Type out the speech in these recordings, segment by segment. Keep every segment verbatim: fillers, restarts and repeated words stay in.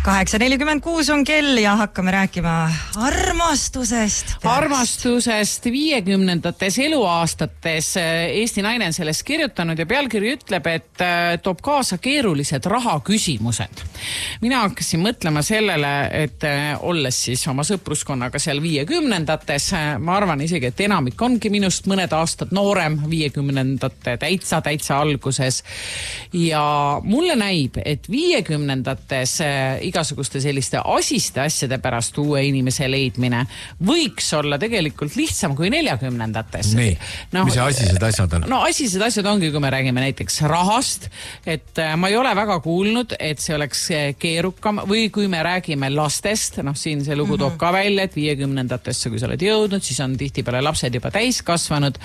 kaheksa nelikümmend kuus on kell ja hakkame rääkima armastusest. Armastusest viiekümnendates eluaastates. Eesti naine on sellest kirjutanud ja pealkiri ütleb, et toob kaasa keerulised rahaküsimused. Mina hakkasin mõtlema sellele, et olles siis oma sõpruskonnaga seal viiekümnendates, ma arvan isegi, et enamik ongi minust mõned aastad noorem viiekümnendate täitsa, täitsa alguses. Ja mulle näib, et viiekümnendates igasuguste selliste asiste asjade pärast uue inimese leidmine võiks olla tegelikult lihtsam kui neljakümnendates. Nii, no, mis asised asjad on? No asised asjad ongi, kui me räägime näiteks rahast, et ma ei ole väga kuulnud, et see oleks keerukam või kui me räägime lastest, noh siin see lugu toob ka välja, et viiekümnendatesse, kui sa oled jõudnud, siis on tihtipeale lapsed juba täis kasvanud,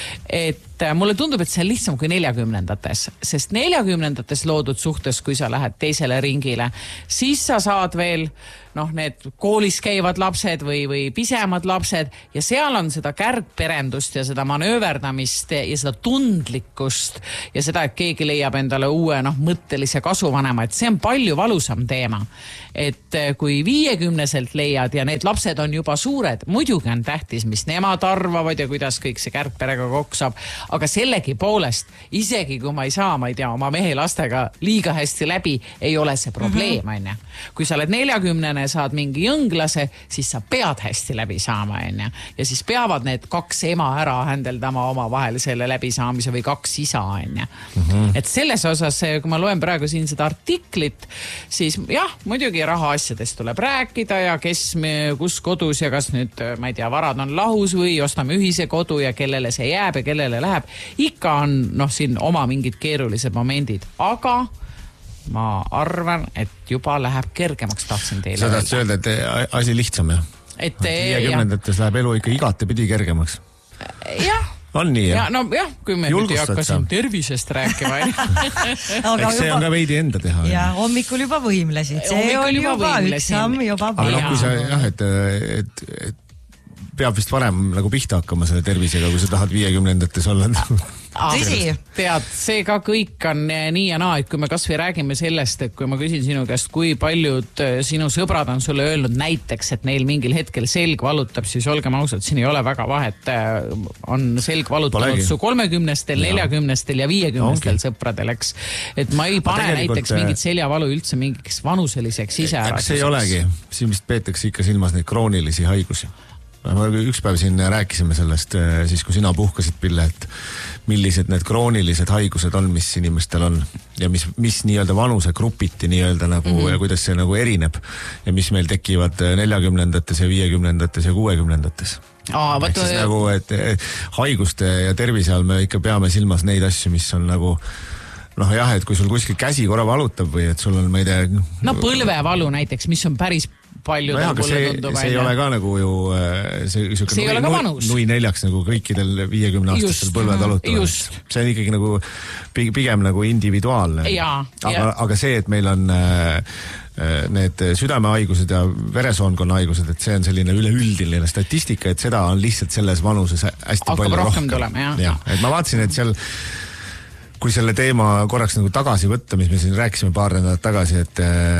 et mulle tundub, et see on lihtsam kui neljakümnendates, sest neljakümnendates loodud suhtes, kui sa lähed teisele ringile, siis sa saad veel noh, need koolis käivad lapsed või, või pisemad lapsed ja seal on seda kärgperendust ja seda manööverdamist ja seda tundlikkust ja seda, et keegi leiab endale uue noh, mõttelise kasuvanema, et see on palju valusam teema. Et kui viiekümneselt leiad ja need lapsed on juba suured, muidugi on tähtis, mis nemad arvavad ja kuidas kõik see kärgperega koksab, aga sellegi poolest, isegi kui ma ei saa, ma ei tea, oma mehe lastega liiga hästi läbi, ei ole see probleem, on ja. Kui sa oled neljakümnene saad mingi jõnglase, siis sa pead hästi läbi saama, enne. Ja siis peavad need kaks ema ära händeldama oma vahel selle läbisaamise või kaks isa, enne. Mm-hmm. Et selles osas, kui ma loen praegu siin seda artiklit, siis jah, muidugi rahaasjadest tuleb rääkida ja kes me, kus kodus ja kas nüüd, ma ei tea, varad on lahus või ostame ühise kodu ja kellele see jääb ja kellele läheb. Ikka on noh, siin oma mingid keerulised momendid, aga ma arvan, et juba läheb kergemaks, tahtsin teile öelda. Sa tahtsid öelda, et asi lihtsam, jah? Et viiekümnendates läheb elu ikka igate pidi kergemaks. Jah. On nii, jah? Ja, no jah, kui me nüüd hakkasin tervisest rääkima. Eks see on ka veidi enda teha. Ja hommikul juba võimlesid. See on juba üks samm juba aga no, kui sa, jah, et, et, et peab vist varem nagu pihta hakkama selle tervisega, kui sa tahad viiekümnendates olla. Tõsi. Tead, see ka kõik on nii ja naa, et kui me kas või räägime sellest, et kui ma küsin sinu käest, kui paljud sinu sõbrad on sulle öelnud näiteks, et neil mingil hetkel selg valutab, siis olgem ausad, siin ei ole väga vahet, on selg valutanud su kolmekümnestel, neljakümnestel ja viiekümnestel sõpradel, eks. Et ma ei pane näiteks mingit seljavalu üldse mingiks vanuseliseks iseäraseks. See ei olegi, siin vist peetakse ikka silmas neid kroonilisi haigusi. Üks päev siin rääkisime sellest, siis kui sina puhkasid, Pille, et millised need kroonilised haigused on, mis inimestel on ja mis, mis nii-öelda vanuse grupiti nii-öelda nagu mm -hmm. ja kuidas see nagu erineb ja mis meil tekivad neljakümnendates ja viiekümnendates ja kuuekümnendates. Aa, võtu... siis nagu, et haiguste ja tervise all me ikka peame silmas neid asju, mis on nagu noh jah, et kui sul kuskil käsi korra valutab või et sul on, ma ei tea... No põlvevalu näiteks, mis on päris palju no, see, tundub, see ei ole ka nagu ju see, see ei ole ka vanus. Nui neljaks nagu kõikidel viiekümne aastastel põlved alutavad. See on ikkagi nagu pigem nagu individuaalne. Ja, aga, ja. aga see, et meil on need südamehaigused ja veresoonkonna haigused, et see on selline üleüldiline statistika, et seda on lihtsalt selles vanuses hästi Hakkab palju rohkem. Tulema, jah. Ja, et ma vaatasin, et seal kui selle teema korraks nagu tagasi võtta, mis me siin rääkisime paar nädalat tagasi, et,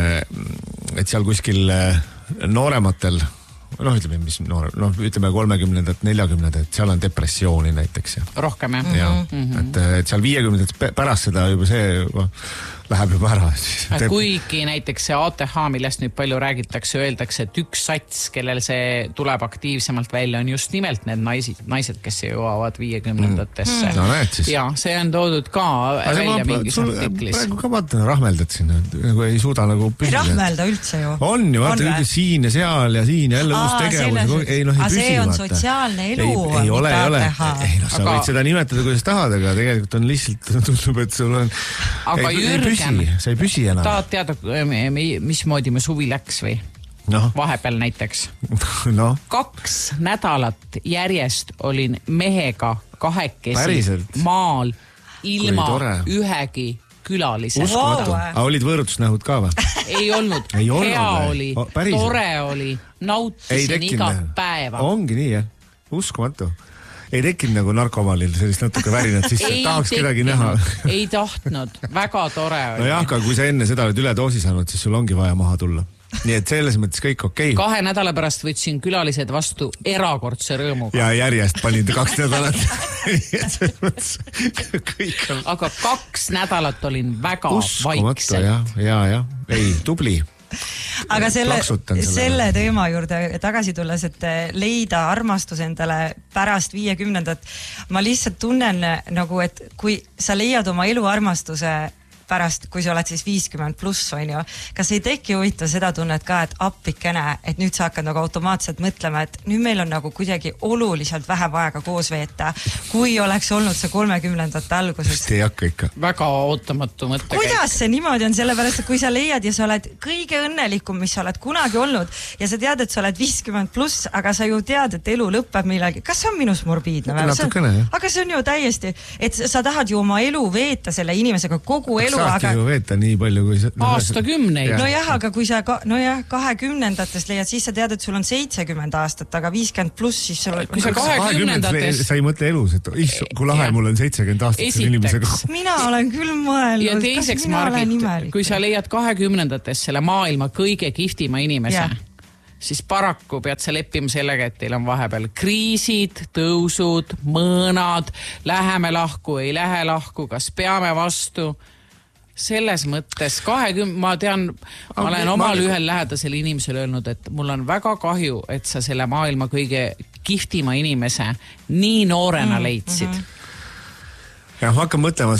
et seal kuskil noorematel, noh ütleme, mis noore, noh ütleme kolmekümnendat, neljakümnendat, et seal on depressiooni näiteks. Ja. Rohkem, jah? Ja, mm-hmm. et, et seal viiekümnendat pärast seda juba see läheb juba ära. Teeb... Kuigi näiteks see A T H, millest nüüd palju räägitakse, öeldakse, et üks sats, kellel see tuleb aktiivsemalt välja, on just nimelt need naised, naised kes jõuavad viiekümnendatesse. Mm. No, näed siis. Ja see on toodud ka Aga välja ma, mingis sul, artiklis. Praegu ka vaatan, rahmeldad siin, nagu ei suuda nagu püsida. Ei rahmelda üldse ju. On ju, vaata on siin ja seal ja siin ja jälle uus tegevus. Ei, noh, ei püsi, see on vaata. Sotsiaalne elu. Ei, ei ole, ei ole. Ei, no, sa aga... võid seda nimetada, kuidas tahad, aga tegelikult on lihtsalt tundub, et sul on... Aga ei, Jürgen, ei püsi, sa ei püsi enam. Tahad teada, mismoodi me suvi läks või? No. Vahepeal näiteks. No. Kaks nädalat järjest olin mehega kahekesi Päriselt? Maal ilma ühegi külalise. Uskumatu. Wow. A, olid võõrutusnähud ka või? Ei olnud. Ei olnud hea või? oli, o, tore oli, nautisin iga päeva. Ongi nii, jah. Uskumatu. ei tekkinud nagu narkomaanil sellist natuke värinat sisse, tahaks kedagi näha. Ei tahtnud, väga tore oli. No jah, aga kui sa enne seda oled üle doosi saanud, siis sul ongi vaja maha tulla. Nii et selles mõttes kõik okei. Okay. Kahe nädala pärast võtsin külalised vastu erakordse rõõmuga. Ja järjest panin kaks nädalat. kõik on... Aga kaks nädalat olin väga Uskumatu, vaikselt. Ja, ja, ja. Ei, tubli. Aga selle, selle teema juurde tagasi tulles, et leida armastus endale pärast viiekümnendat, ma lihtsalt tunnen nagu, et kui sa leiad oma elu armastuse pärast, kui sa oled siis viiskümmend pluss, on ju, kas ei teki huvitav seda tunnet ka, et appikene, et nüüd sa hakkad nagu automaatselt mõtlema, et nüüd meil on nagu kuidagi oluliselt vähem aega koos veeta, kui oleks olnud see kolmekümnendate alguses. Ei hakka ikka. Väga ootamatu mõtte. Kuidas see niimoodi on, sellepärast, et kui sa leiad ja sa oled kõige õnnelikum, mis sa oled kunagi olnud ja sa tead, et sa oled viiskümmend pluss, aga sa ju tead, et elu lõpeb millagi. Kas see on minus morbiidne? Natukene, jah. Aga see on ju täiesti, et sa tahad ju oma elu veeta selle inimesega kogu elu. Saabki ju veeta nii palju kui sa... Aastakümneid. No jah, aga kui sa ka, no jah, kahekümnendates leiad, siis sa tead, et sul on seitsekümmend aastat, aga viiskümmend pluss, siis sul... Kui sa kahekümnendates... Sa ei mõtle elus, et issu, kui lahe mul on seitsekümmend aastat selle inimesega. Mina olen küll mõelnud. Ja teiseks, Margit, kui sa leiad kahekümnendates selle maailma kõige kihvtima inimese, ja. Siis paraku pead sa leppima sellega, et teil on vahepeal kriisid, tõusud, mõõnad, läheme lahku, ei lähe lahku, kas peame vastu... Selles mõttes kahekümne, ma tean, ma olen omal ühel lähedasel inimesel öelnud, et mul on väga kahju, et sa selle maailma kõige kihvtima inimese nii noorena leidsid. Ja ma hakkan mõtlema